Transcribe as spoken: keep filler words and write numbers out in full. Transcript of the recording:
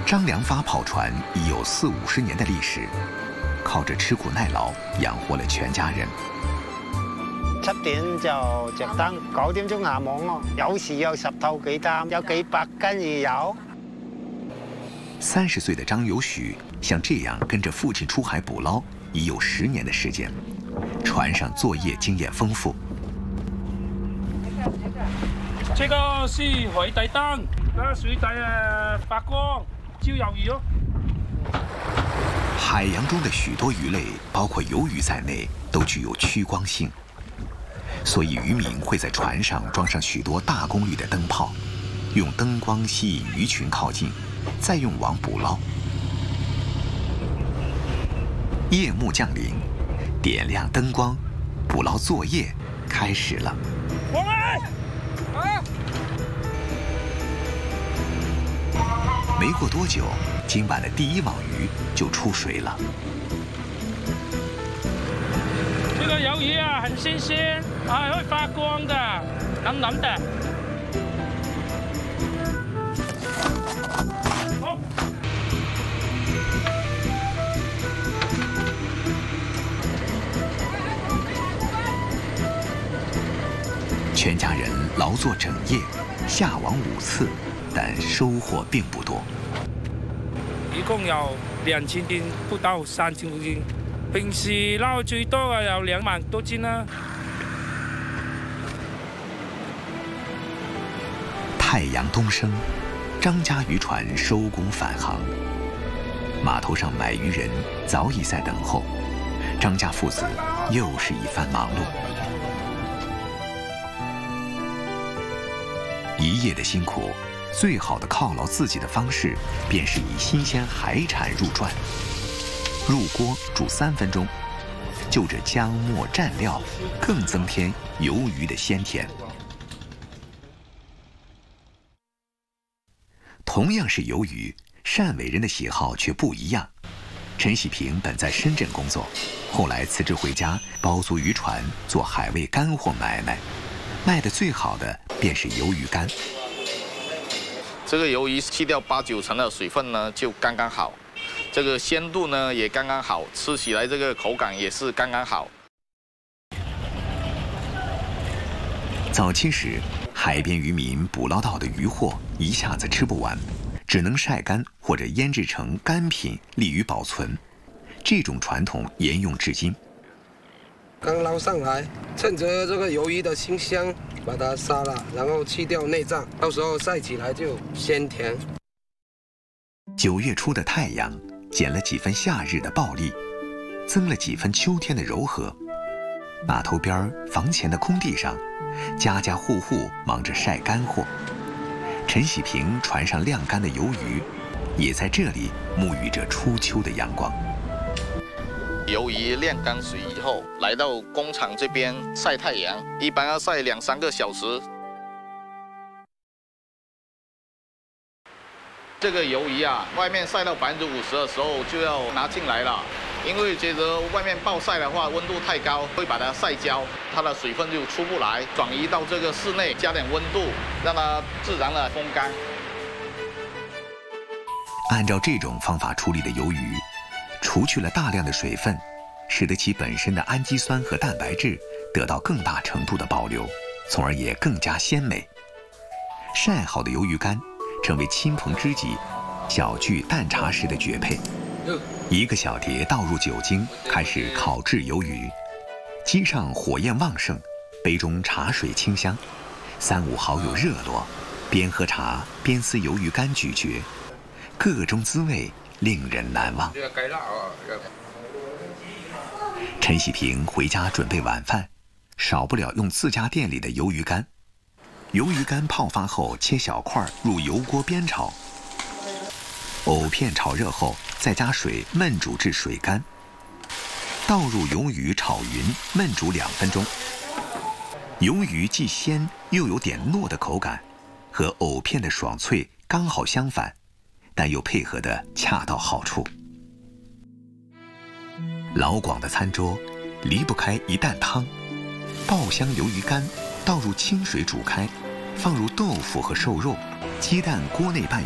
张良发跑船已有四五十年的历史，靠着吃苦耐勞養活了全家人。 七點就着燈，九點鐘下網咯，有時有十套幾擔，有幾百斤魚油。 三十岁的张有许像这样跟着父亲出海捕捞已有十年的时间，船上作业经验丰富。 这个是海底灯，那水底啊发光，照鱿鱼哦。 海洋中的许多鱼类，包括鱿鱼在内，都具有趋光性，所以渔民会在船上装上许多大功率的灯泡，用灯光吸引鱼群靠近，再用网捕捞。夜幕降临，点亮灯光，捕捞作业开始了。 我们啊！ 没过多久，今晚的第一网鱼就出水了。 这个鱿鱼啊，很新鲜，还会发光的，蓝蓝的。好。 全家人劳作整夜，下网五次，但收获并不多。 一共有两千斤，不到三千多斤。平时捞最多啊有两万多斤啦。 太阳东升，张家渔船收工返航。码头上买鱼人早已在等候，张家父子又是一番忙碌。一夜的辛苦，最好的犒劳自己的方式，便是以新鲜海产入馔。入锅煮三分钟，就着姜末蘸料，更增添鱿鱼的鲜甜。同样是鱿鱼，汕尾人的喜好却不一样。陈喜平本在深圳工作，后来辞职回家，包租渔船做海味干货买卖，卖的最好的便是鱿鱼干。 这个鱿鱼去掉八九成的水分呢，就刚刚好。这个鲜度呢也刚刚好，吃起来这个口感也是刚刚好。 早期时，海边渔民捕捞到的渔获一下子吃不完，只能晒干或者腌制成干品，利于保存。这种传统沿用至今。 刚捞上来，趁着这个鱿鱼的清香，把它杀了，然后去掉内脏，到时候晒起来就鲜甜。 九月初的太阳，减了几分夏日的暴力，增了几分秋天的柔和。码头边房前的空地上，家家户户忙着晒干货。陈喜平船上晾干的鱿鱼，也在这里沐浴着初秋的阳光。 鱿鱼晾干水以后，来到工厂这边晒太阳，一般要晒两三个小时。这个鱿鱼啊，外面晒到百分之五十的时候就要拿进来了，因为觉得外面暴晒的话温度太高，会把它晒焦，它的水分就出不来，转移到这个室内，加点温度，让它自然的风干。 按照这种方法处理的鱿鱼，除去了大量的水分，使得其本身的氨基酸和蛋白质得到更大程度的保留，从而也更加鲜美。晒好的鱿鱼干成为亲朋知己小聚淡茶时的绝配。一个小碟倒入酒精，开始烤制鱿鱼。机上火焰旺盛，杯中茶水清香，三五好友热络，边喝茶边撕鱿鱼干咀嚼，各种滋味令人难忘。陈喜平回家准备晚饭，少不了用自家店里的鱿鱼干。鱿鱼干泡发后切小块入油锅煸炒，藕片炒热后再加水焖煮至水干，倒入鱿鱼炒匀焖煮两分钟。鱿鱼既鲜又有点糯的口感，和藕片的爽脆刚好相反，但又配合得恰到好处。老广的餐桌离不开一担汤，爆香鱿鱼干倒入清水煮开，放入豆腐和瘦肉，鸡蛋锅内拌